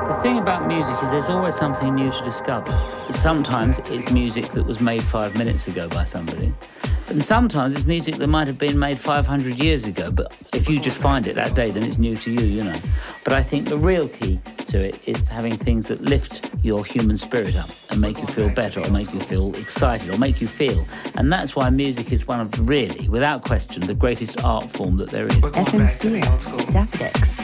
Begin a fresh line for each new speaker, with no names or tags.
The thing about music is there's always something new to discover. Sometimes it's music that was made 5 minutes ago by somebody. And sometimes it's music that might have been made 500 years ago, but if you just find it that day, then it's new to you, you know. But I think the real key to it is having things that lift your human spirit up and make you feel better or make you feel excited or make you feel. And that's why music is one of, really, without question, the greatest art form that there is.
FM4, Daffodix.